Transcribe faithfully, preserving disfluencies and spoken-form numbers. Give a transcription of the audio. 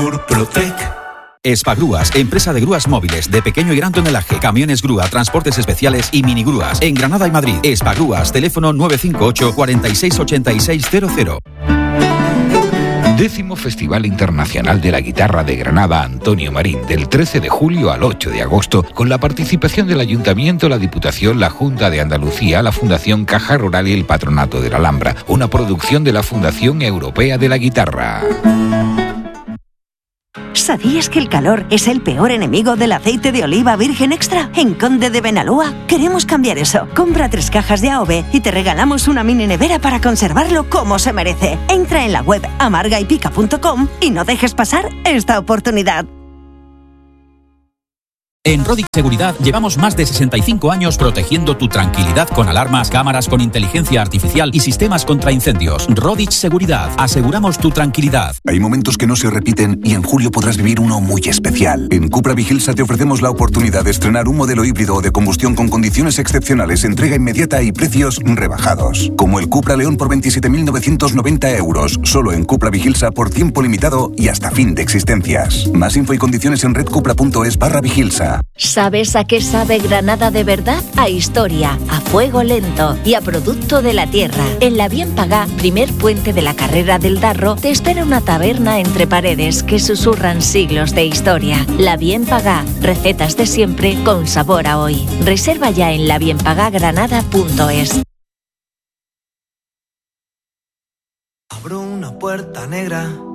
Murprotec. Espagrúas, empresa de grúas móviles de pequeño y gran tonelaje, camiones grúa, transportes especiales y minigrúas. En Granada y Madrid. Espagrúas, teléfono nueve cinco ocho, cuatro seis ocho seis cero cero. Décimo Festival Internacional de la Guitarra de Granada Antonio Marín, del trece de julio al ocho de agosto, con la participación del Ayuntamiento, la Diputación, la Junta de Andalucía, la Fundación Caja Rural y el Patronato de la Alhambra, una producción de la Fundación Europea de la Guitarra. ¿Sabías que el calor es el peor enemigo del aceite de oliva virgen extra? En Conde de Benalúa queremos cambiar eso. Compra tres cajas de A O V y te regalamos una mini nevera para conservarlo como se merece. Entra en la web amarga y pica punto com y no dejes pasar esta oportunidad. En Rodic Seguridad llevamos más de sesenta y cinco años protegiendo tu tranquilidad con alarmas, cámaras con inteligencia artificial y sistemas contra incendios. Rodic Seguridad, aseguramos tu tranquilidad. Hay momentos que no se repiten y en julio podrás vivir uno muy especial. En Cupra Vigilsa te ofrecemos la oportunidad de estrenar un modelo híbrido o de combustión con condiciones excepcionales, entrega inmediata y precios rebajados. Como el Cupra León por veintisiete mil novecientos noventa euros, solo en Cupra Vigilsa por tiempo limitado y hasta fin de existencias. Más info y condiciones en redcupra punto es barra vigilsa. ¿Sabes a qué sabe Granada de verdad? A historia, a fuego lento y a producto de la tierra. En la Bien Pagá, primer puente de la carrera del Darro, te espera una taberna entre paredes que susurran siglos de historia. La Bien Pagá, recetas de siempre con sabor a hoy. Reserva ya en la bien pagá granada punto es. Abro una puerta negra